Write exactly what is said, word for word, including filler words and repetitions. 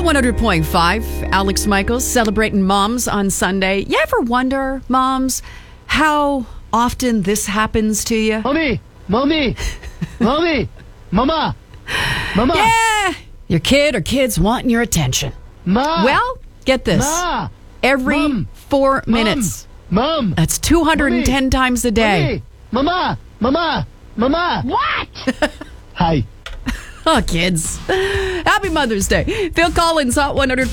one hundred point five, Alex Michaels celebrating moms on Sunday. You ever wonder, moms, how often this happens to you? Mommy, mommy, mommy, mama, mama. Yeah, your kid or kids wanting your attention. Ma. Well, get this. Ma. Every Mom. four Mom. minutes. Mom. That's two hundred ten Mommy. times a day. Mommy. Mama, mama, mama. What? Hi. Oh, kids. Happy Mother's Day. Phil Collins, Hot one hundred.